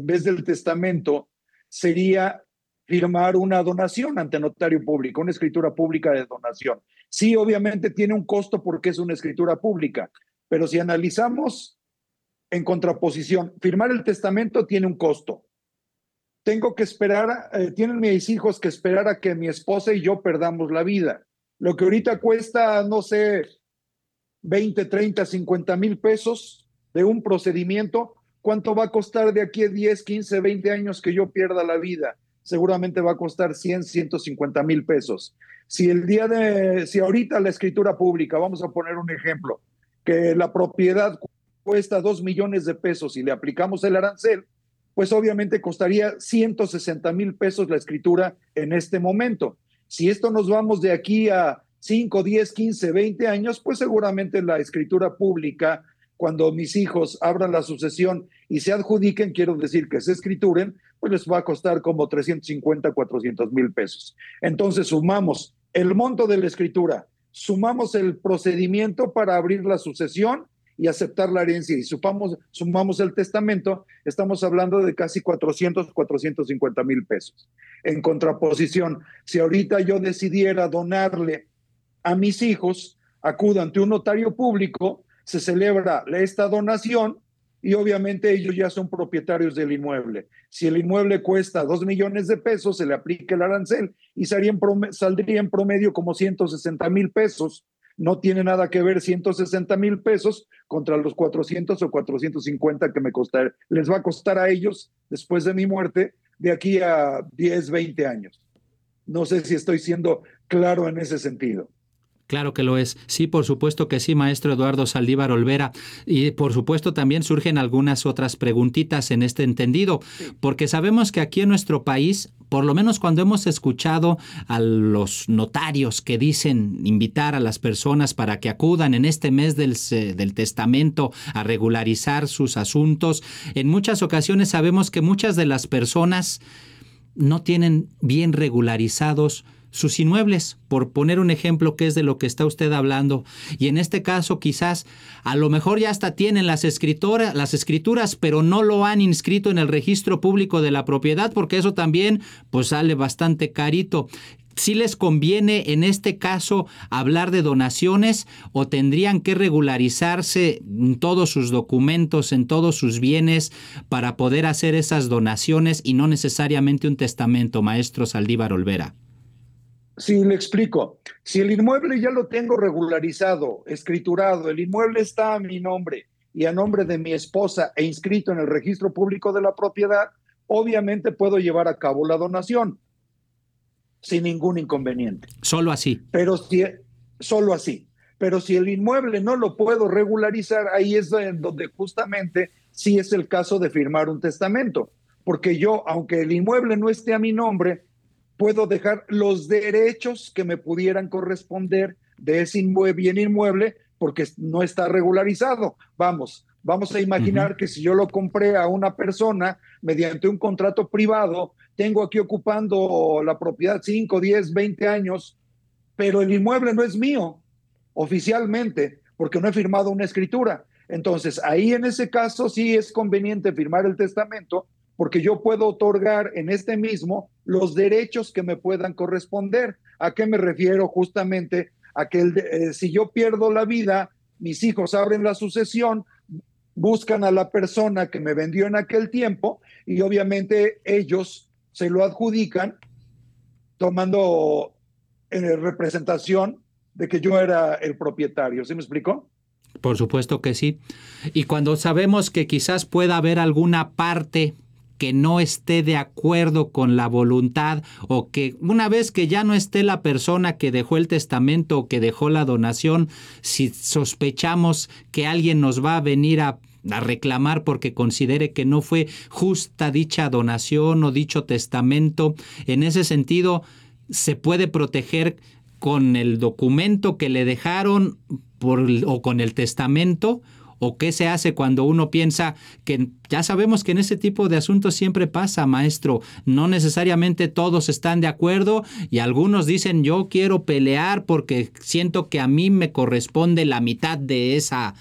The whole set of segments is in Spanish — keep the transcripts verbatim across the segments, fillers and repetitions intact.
en vez del testamento, sería firmar una donación ante notario público, una escritura pública de donación. Sí, obviamente tiene un costo porque es una escritura pública, pero si analizamos en contraposición, firmar el testamento tiene un costo. Tengo que esperar, eh, tienen mis hijos que esperar a que mi esposa y yo perdamos la vida. Lo que ahorita cuesta, no sé, veinte, treinta, cincuenta mil pesos de un procedimiento, ¿cuánto va a costar de aquí a diez, quince, veinte años que yo pierda la vida? Seguramente va a costar cien, ciento cincuenta mil pesos. Si el día de, si ahorita la escritura pública, vamos a poner un ejemplo, que la propiedad cuesta dos millones de pesos y le aplicamos el arancel, pues obviamente costaría ciento sesenta mil pesos la escritura en este momento. Si esto nos vamos de aquí a cinco, diez, quince, veinte años, pues seguramente la escritura pública, cuando mis hijos abran la sucesión y se adjudiquen, quiero decir que se escrituren, pues les va a costar como trescientos cincuenta, cuatrocientos mil pesos. Entonces sumamos el monto de la escritura, sumamos el procedimiento para abrir la sucesión y aceptar la herencia y sumamos, sumamos el testamento, estamos hablando de casi cuatrocientos, cuatrocientos cincuenta mil pesos. En contraposición, si ahorita yo decidiera donarle a mis hijos, acudo ante un notario público, se celebra esta donación y obviamente ellos ya son propietarios del inmueble. Si el inmueble cuesta dos millones de pesos, se le aplica el arancel y saldría en promedio, saldría en promedio como ciento sesenta mil pesos. No tiene nada que ver ciento sesenta mil pesos contra los cuatrocientos o cuatrocientos cincuenta que me costar, les va a costar a ellos después de mi muerte de aquí a diez, veinte años. No sé si estoy siendo claro en ese sentido. Claro que lo es. Sí, por supuesto que sí, maestro Eduardo Saldívar Olvera. Y por supuesto también surgen algunas otras preguntitas en este entendido, porque sabemos que aquí en nuestro país, por lo menos cuando hemos escuchado a los notarios que dicen invitar a las personas para que acudan en este mes del, del testamento a regularizar sus asuntos, en muchas ocasiones sabemos que muchas de las personas no tienen bien regularizados sus inmuebles, por poner un ejemplo que es de lo que está usted hablando. Y en este caso quizás a lo mejor ya hasta tienen las, escritora, las escrituras, pero no lo han inscrito en el registro público de la propiedad, porque eso también pues sale bastante carito. ¿Sí les conviene en este caso hablar de donaciones o tendrían que regularizarse en todos sus documentos, en todos sus bienes para poder hacer esas donaciones y no necesariamente un testamento, maestro Saldívar Olvera? Sí, le explico. Si el inmueble ya lo tengo regularizado, escriturado, el inmueble está a mi nombre y a nombre de mi esposa e inscrito en el registro público de la propiedad, obviamente puedo llevar a cabo la donación sin ningún inconveniente. Solo así. Pero si, solo así. Pero si el inmueble no lo puedo regularizar, ahí es donde justamente sí es el caso de firmar un testamento. Porque yo, aunque el inmueble no esté a mi nombre, puedo dejar los derechos que me pudieran corresponder de ese inmueble, bien inmueble, porque no está regularizado. Vamos, vamos a imaginar uh-huh. que si yo lo compré a una persona mediante un contrato privado, tengo aquí ocupando la propiedad cinco, diez, veinte años, pero el inmueble no es mío oficialmente, porque no he firmado una escritura. Entonces, ahí en ese caso sí es conveniente firmar el testamento, porque yo puedo otorgar en este mismo los derechos que me puedan corresponder. ¿A qué me refiero? Justamente a que el, eh, si yo pierdo la vida, mis hijos abren la sucesión, buscan a la persona que me vendió en aquel tiempo y obviamente ellos se lo adjudican tomando eh, representación de que yo era el propietario. ¿Sí me explicó? Por supuesto que sí. Y cuando sabemos que quizás pueda haber alguna parte que no esté de acuerdo con la voluntad o que una vez que ya no esté la persona que dejó el testamento o que dejó la donación, si sospechamos que alguien nos va a venir a, a reclamar porque considere que no fue justa dicha donación o dicho testamento, en ese sentido, ¿se puede proteger con el documento que le dejaron por, o con el testamento? ¿O qué se hace cuando uno piensa que ya sabemos que en ese tipo de asuntos siempre pasa, maestro? No necesariamente todos están de acuerdo y algunos dicen yo quiero pelear porque siento que a mí me corresponde la mitad de esa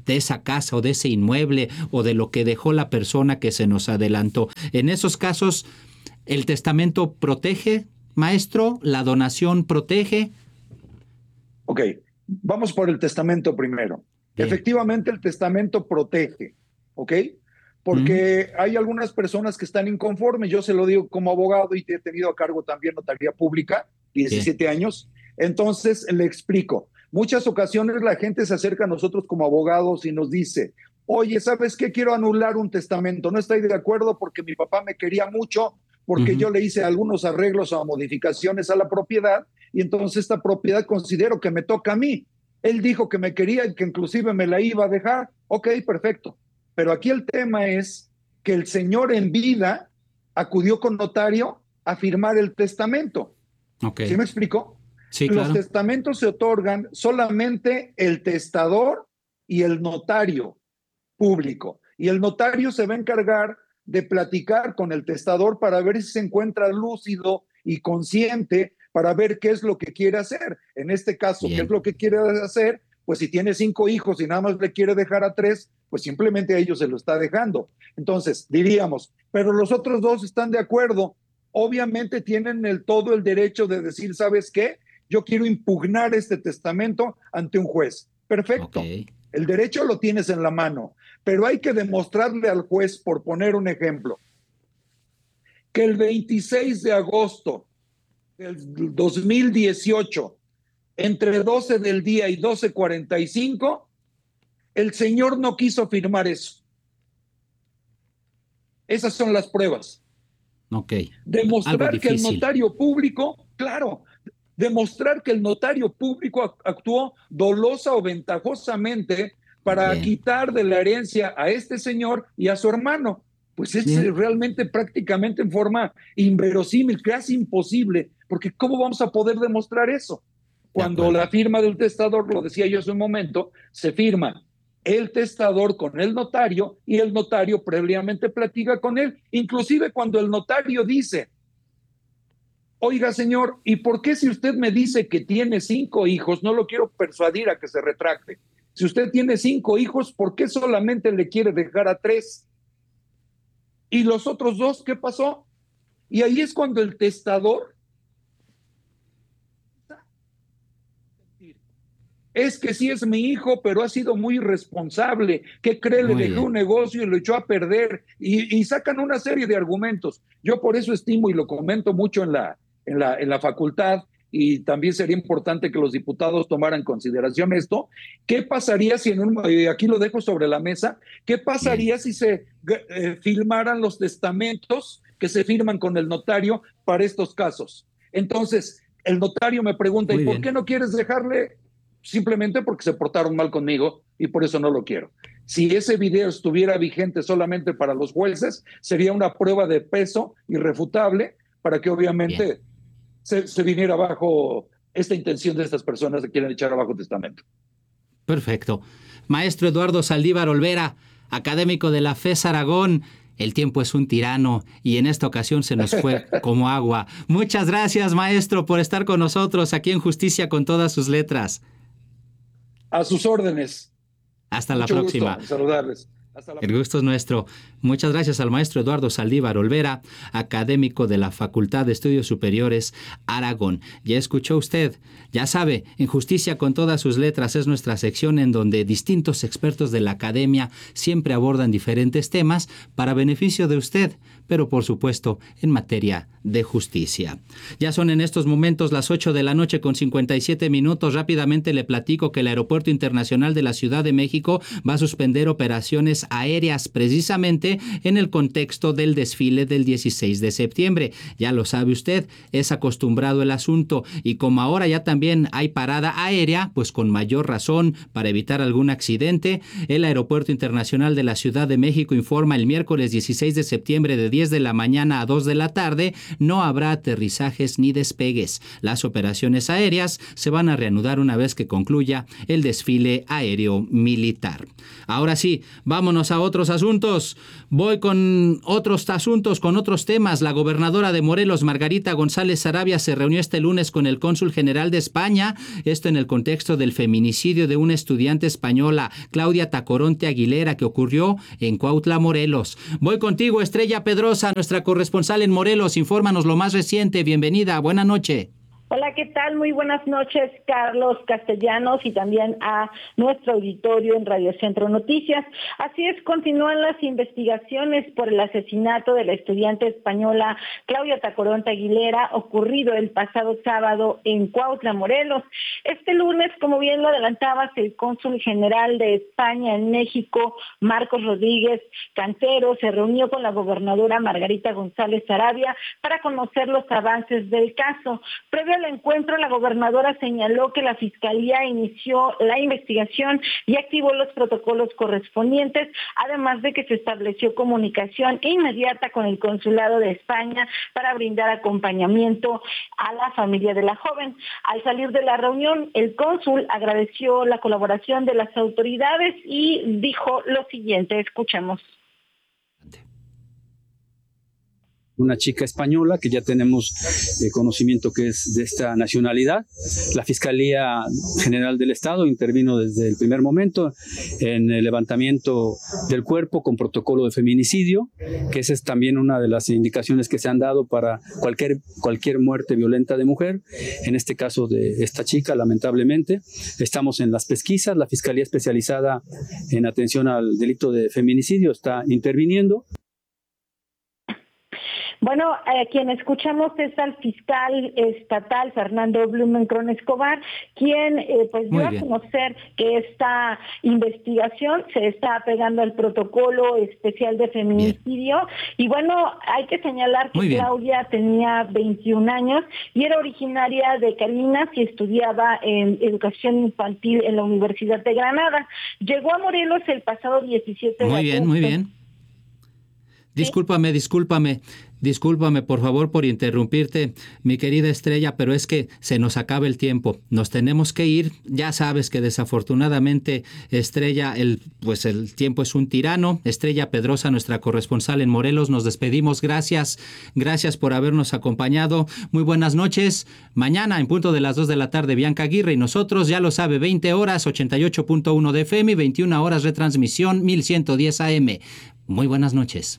de esa casa o de ese inmueble o de lo que dejó la persona que se nos adelantó. En esos casos, ¿el testamento protege, maestro? ¿La donación protege? Ok, vamos por el testamento primero. Bien. Efectivamente, el testamento protege, ¿ok? Porque mm. hay algunas personas que están inconformes. Yo se lo digo como abogado y he tenido a cargo también notaría pública, diecisiete Bien. años. Entonces, le explico. Muchas ocasiones la gente se acerca a nosotros como abogados y nos dice, oye, ¿sabes qué? Quiero anular un testamento. No estoy de acuerdo porque mi papá me quería mucho, porque uh-huh. yo le hice algunos arreglos o modificaciones a la propiedad y entonces esta propiedad considero que me toca a mí. Él dijo que me quería y que inclusive me la iba a dejar. Ok, perfecto. Pero aquí el tema es que el señor en vida acudió con notario a firmar el testamento. Okay. ¿Sí me explico? Sí, Los claro. testamentos se otorgan solamente el testador y el notario público. Y el notario se va a encargar de platicar con el testador para ver si se encuentra lúcido y consciente para ver qué es lo que quiere hacer. En este caso, Bien. ¿qué es lo que quiere hacer? Pues si tiene cinco hijos y nada más le quiere dejar a tres, pues simplemente a ellos se lo está dejando. Entonces, diríamos, pero los otros dos están de acuerdo. Obviamente tienen el, todo el derecho de decir, ¿sabes qué? Yo quiero impugnar este testamento ante un juez. Perfecto. Okay. El derecho lo tienes en la mano, pero hay que demostrarle al juez, por poner un ejemplo, que el veintiséis de agosto del dos mil dieciocho, entre doce del día y doce cuarenta y cinco, el señor no quiso firmar eso. Esas son las pruebas. Ok. Demostrar que el notario público, claro, demostrar que el notario público actuó dolosa o ventajosamente para Bien. quitar de la herencia a este señor y a su hermano. Pues es Bien. realmente prácticamente en forma inverosímil, casi imposible, porque ¿cómo vamos a poder demostrar eso? Cuando la firma del testador, lo decía yo hace un momento, se firma el testador con el notario y el notario previamente platica con él, inclusive cuando el notario dice, oiga señor, ¿y por qué si usted me dice que tiene cinco hijos, no lo quiero persuadir a que se retracte? Si usted tiene cinco hijos, ¿por qué solamente le quiere dejar a tres? ¿Y los otros dos qué pasó? Y ahí es cuando el testador es que sí es mi hijo, pero ha sido muy irresponsable. ¿Qué cree? Le dejó un negocio y lo echó a perder. Y, y sacan una serie de argumentos. Yo por eso estimo y lo comento mucho en la, en la, en la facultad, y también sería importante que los diputados tomaran en consideración esto. ¿Qué pasaría si en un, eh, aquí lo dejo sobre la mesa, qué pasaría Bien. si se eh, firmaran los testamentos que se firman con el notario para estos casos? Entonces, el notario me pregunta, Muy ¿y por bien. qué no quieres dejarle? Simplemente porque se portaron mal conmigo y por eso no lo quiero. Si ese video estuviera vigente solamente para los jueces, sería una prueba de peso irrefutable para que obviamente se, se viniera abajo esta intención de estas personas que quieren echar abajo el testamento. Perfecto. Maestro Eduardo Saldívar Olvera, académico de la FES Aragón, el tiempo es un tirano y en esta ocasión se nos fue como agua. Muchas gracias, maestro, por estar con nosotros aquí en Justicia con todas sus letras. A sus órdenes. Hasta Mucho la próxima. Gusto saludarles. Hasta la El gusto es nuestro. Muchas gracias al maestro Eduardo Saldívar Olvera, académico de la Facultad de Estudios Superiores Aragón. Ya escuchó usted, ya sabe, en Justicia con todas sus letras es nuestra sección en donde distintos expertos de la academia siempre abordan diferentes temas para beneficio de usted, pero por supuesto en materia de justicia. Ya son en estos momentos las ocho de la noche con cincuenta y siete minutos. Rápidamente le platico que el Aeropuerto Internacional de la Ciudad de México va a suspender operaciones aéreas precisamente en el contexto del desfile del dieciséis de septiembre. Ya lo sabe usted, es acostumbrado el asunto y como ahora ya también hay parada aérea, pues con mayor razón para evitar algún accidente, el Aeropuerto Internacional de la Ciudad de México informa el miércoles dieciséis de septiembre de diez de la mañana a dos de la tarde, no habrá aterrizajes ni despegues. Las operaciones aéreas se van a reanudar una vez que concluya el desfile aéreo militar. Ahora sí, vámonos vámonos a otros asuntos. Voy con otros asuntos, con otros temas. La gobernadora de Morelos, Margarita González Saravia, se reunió este lunes con el cónsul general de España, esto en el contexto del feminicidio de una estudiante española, Claudia Tacoronte Aguilera, que ocurrió en Cuautla, Morelos. Voy contigo, Estrella Pedrosa, nuestra corresponsal en Morelos. Infórmanos lo más reciente. Bienvenida, buena noche. Hola, ¿qué tal? Muy buenas noches, Carlos Castellanos, y también a nuestro auditorio en Radio Centro Noticias. Así es, continúan las investigaciones por el asesinato de la estudiante española Claudia Tacoronte Aguilera, ocurrido el pasado sábado en Cuautla, Morelos. Este lunes, como bien lo adelantabas, el cónsul general de España en México, Marcos Rodríguez Cantero, se reunió con la gobernadora Margarita González Saravia para conocer los avances del caso. Previo al encuentro, la gobernadora señaló que la Fiscalía inició la investigación y activó los protocolos correspondientes, además de que se estableció comunicación inmediata con el Consulado de España para brindar acompañamiento a la familia de la joven. Al salir de la reunión, el cónsul agradeció la colaboración de las autoridades y dijo lo siguiente, escuchemos. Una chica española que ya tenemos eh, conocimiento que es de esta nacionalidad. La Fiscalía General del Estado intervino desde el primer momento en el levantamiento del cuerpo con protocolo de feminicidio, que esa es también una de las indicaciones que se han dado para cualquier, cualquier muerte violenta de mujer. En este caso de esta chica, lamentablemente, estamos en las pesquisas. La Fiscalía Especializada en Atención al Delito de Feminicidio está interviniendo. Bueno, eh, quien escuchamos es al fiscal estatal Fernando Blumenkron Escobar, quien eh, pues dio a conocer que esta investigación se está apegando al protocolo especial de feminicidio. Bien. Y bueno, hay que señalar que Claudia tenía veintiún años y era originaria de Carinas y estudiaba en educación infantil en la Universidad de Granada. Llegó a Morelos el pasado diecisiete de agosto. Muy bien, muy bien. Discúlpame, discúlpame, discúlpame por favor por interrumpirte, mi querida Estrella, pero es que se nos acaba el tiempo, nos tenemos que ir. Ya sabes que desafortunadamente, Estrella, el, pues el tiempo es un tirano. Estrella Pedrosa, nuestra corresponsal en Morelos, nos despedimos. Gracias, gracias por habernos acompañado. Muy buenas noches. Mañana, en punto de las dos de la tarde, Bianca Aguirre y nosotros, ya lo sabe, veinte horas, ochenta y ocho punto uno de F M y veintiuna horas retransmisión, mil ciento diez A M. Muy buenas noches.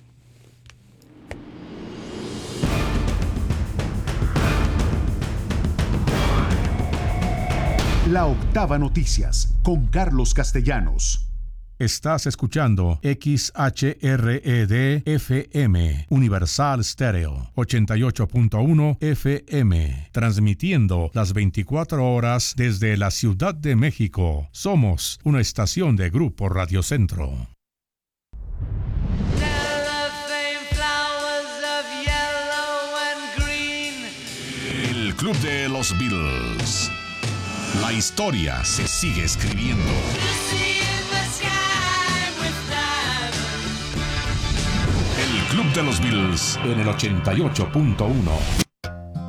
La Octava Noticias, con Carlos Castellanos. Estás escuchando X H R E D F M, Universal Stereo, ochenta y ocho punto uno F M, transmitiendo las veinticuatro horas desde la Ciudad de México. Somos una estación de Grupo Radio Centro. El Club de los Beatles. La historia se sigue escribiendo. El Club de los Beatles en el ochenta y ocho punto uno.